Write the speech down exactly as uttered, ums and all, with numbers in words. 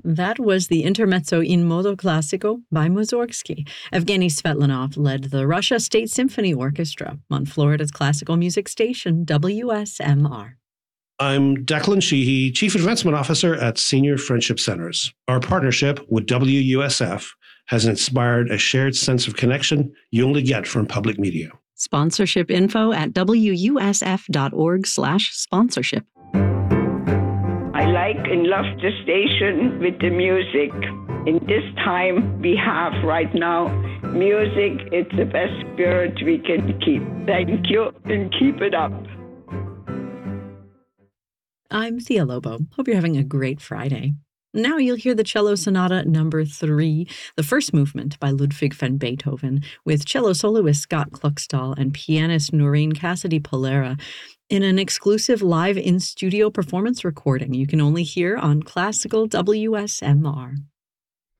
That was the Intermezzo in Modo Classico by Mussorgsky. Evgeny Svetlanov led the Russia State Symphony Orchestra on Florida's classical music station, W S M R. I'm Declan Sheehy, Chief Advancement Officer at Senior Friendship Centers. Our partnership with W U S F has inspired a shared sense of connection you only get from public media. Sponsorship info at W U S F dot org slash sponsorship. I like and love the station with the music. In this time we have right now, music is the best spirit we can keep. Thank you and keep it up. I'm Thea Lobo. Hope you're having a great Friday. Now you'll hear the Cello Sonata number three, the first movement by Ludwig van Beethoven, with cello soloist Scott Kluckstall and pianist Noreen Cassidy Polera, in an exclusive live in-studio performance recording you can only hear on Classical W S M R.